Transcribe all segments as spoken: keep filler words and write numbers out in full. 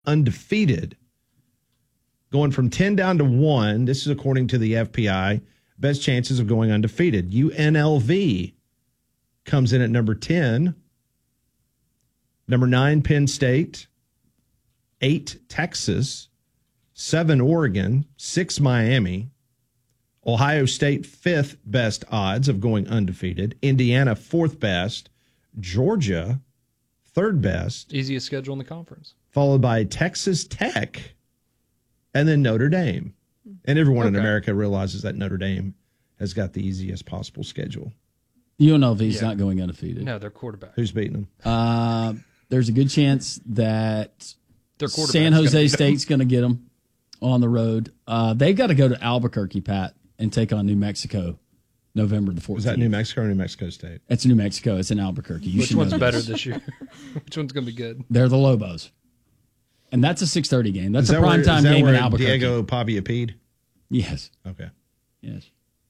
undefeated. Going from ten down to one, this is according to the F P I, best chances of going undefeated. U N L V comes in at number ten. Number nine, Penn State. Eight, Texas. Seven, Oregon. Six, Miami. Ohio State, fifth best odds of going undefeated. Indiana, fourth best. Georgia, third best. Easiest schedule in the conference. Followed by Texas Tech, and then Notre Dame. And everyone okay. in America realizes that Notre Dame has got the easiest possible schedule. U N L V is Yeah. not going undefeated. No, their quarterback. Who's beating them? Uh, there's a good chance that Their San Jose State's going to get them on the road. Uh, they've got to go to Albuquerque, Pat, and take on New Mexico November the fourteenth. Is that New Mexico or New Mexico State? It's New Mexico. It's in Albuquerque. You Which one's better this year? Which one's going to be good? They're the Lobos. And that's a six thirty game. That's Is a that where- primetime is that game in where Albuquerque. Diego Pavia peed? Yes. Okay. Yes.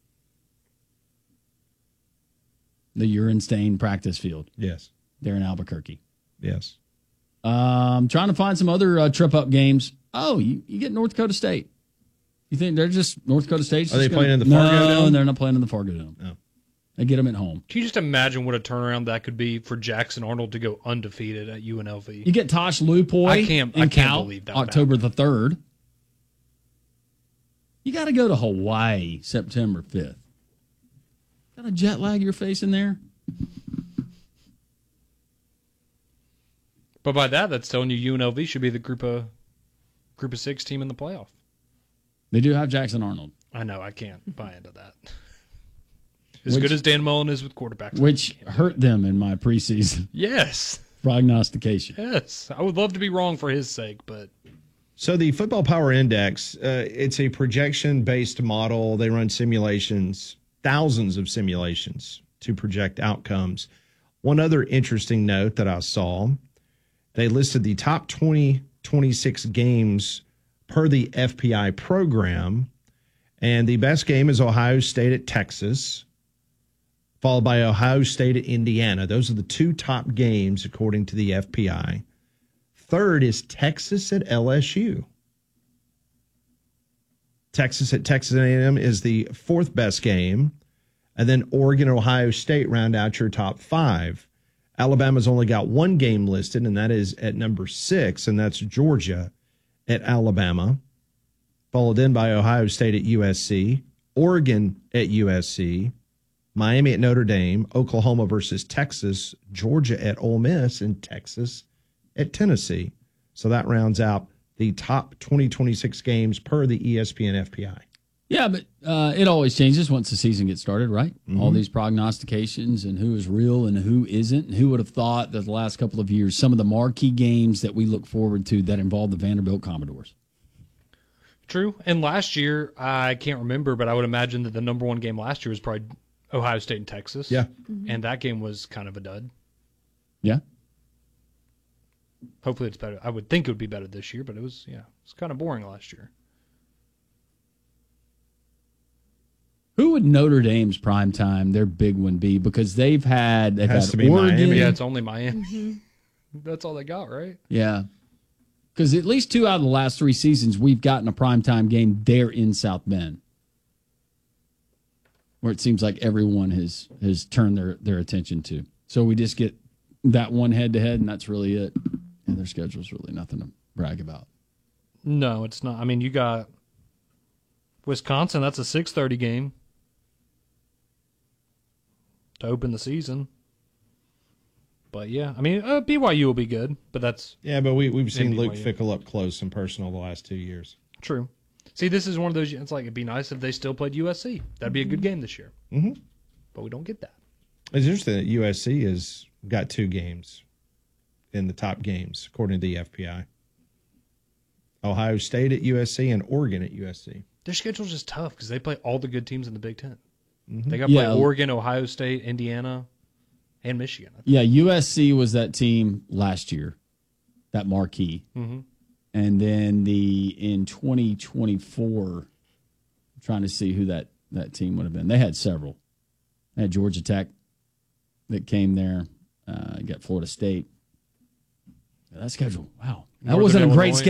The urine stain practice field. Yes. They're in Albuquerque. Yes. Um, trying to find some other uh, trip up games. Oh, you, you get North Dakota State. You think they're just North Dakota State? Are they gonna, playing in the Fargo no, Dome? No, they're not playing in the Fargo Dome. No. They get them at home. Can you just imagine what a turnaround that could be for Jackson Arnold to go undefeated at U N L V? You get Tosh Lupoy I can't- in I can't Cal, believe that October the third. You got to go to Hawaii September fifth. Got a jet lag you're facing there? But by that, that's telling you U N L V should be the group of group of six team in the playoff. They do have Jackson Arnold. I know, I can't buy into that. As Which- good as Dan Mullen is with quarterbacks. Which hurt them in my preseason Yes. prognostication. Yes. I would love to be wrong for his sake, but So the Football Power Index, uh, it's a projection-based model. They run simulations, thousands of simulations to project outcomes. One other interesting note that I saw, they listed the top twenty, twenty-six games per the F P I program, and the best game is Ohio State at Texas, followed by Ohio State at Indiana. Those are the two top games according to the F P I. Third is Texas at L S U. Texas at Texas A and M is the fourth best game. And then Oregon and Ohio State round out your top five. Alabama's only got one game listed, and that is at number six, and that's Georgia at Alabama. Followed in by Ohio State at U S C, Oregon at U S C, Miami at Notre Dame, Oklahoma versus Texas, Georgia at Ole Miss, and Texas at Tennessee. So that rounds out the top twenty twenty-six games per the E S P N F P I. Yeah, but uh, it always changes once the season gets started, right? Mm-hmm. All these prognostications and who is real and who isn't. And who would have thought that the last couple of years, some of the marquee games that we look forward to that involve the Vanderbilt Commodores. true. And last year, I can't remember, but I would imagine that the number one game last year was probably Ohio State and Texas. Yeah. And that game was kind of a dud. Yeah. Hopefully it's better. I would think it would be better this year, but it was, yeah, it's kind of boring last year. Who would Notre Dame's prime time, their big one, be? Because they've had they've Has had to be Oregon. Miami. Yeah, it's only Miami. That's all they got, right? Yeah. Because at least two out of the last three seasons, we've gotten a primetime game there in South Bend, where it seems like everyone has has turned their, their attention to. So we just get that one head-to-head, and that's really it. And their schedule's really nothing to brag about. No, it's not. I mean, you got Wisconsin. That's a six thirty game to open the season. But, yeah, I mean, uh, B Y U will be good, but that's Yeah, but we, we've seen Maybe Luke why you- Fickle up close and personal the last two years. true. See, this is one of those, it's like it'd be nice if they still played U S C. That'd be a good game this year. Mm-hmm. But we don't get that. It's interesting that U S C has got two games in the top games, according to the F P I. Ohio State at U S C and Oregon at U S C. Their schedule's just tough because they play all the good teams in the Big Ten. Mm-hmm. They got to play Yeah. Oregon, Ohio State, Indiana, and Michigan. Yeah, U S C was that team last year, that marquee. Mm-hmm. And then the in twenty twenty-four, I'm trying to see who that, that team would have been. They had several. They had Georgia Tech that came there. Uh, you got Florida State. That schedule, wow. That wasn't a great Illinois.